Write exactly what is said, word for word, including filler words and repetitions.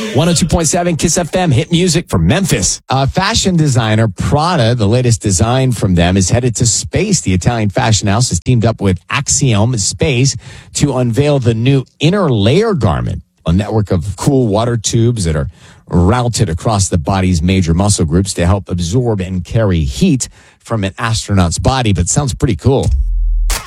one oh two point seven Kiss F M, hit music from Memphis. Uh, fashion designer Prada, the latest design from them, is headed to space. The Italian fashion house has teamed up with Axiom Space to unveil the new inner layer garment, a network of cool water tubes that are routed across the body's major muscle groups to help absorb and carry heat from an astronaut's body. But sounds pretty cool.